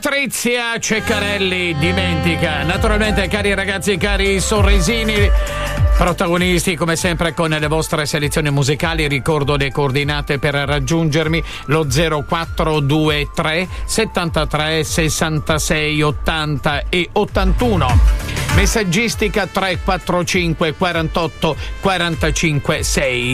Patrizia Ceccarelli, Dimentica. Naturalmente, cari ragazzi, cari sorrisini, protagonisti come sempre con le vostre selezioni musicali. Ricordo le coordinate per raggiungermi: lo 0423 73 66 80 e 81, messaggistica 345 48 45 6.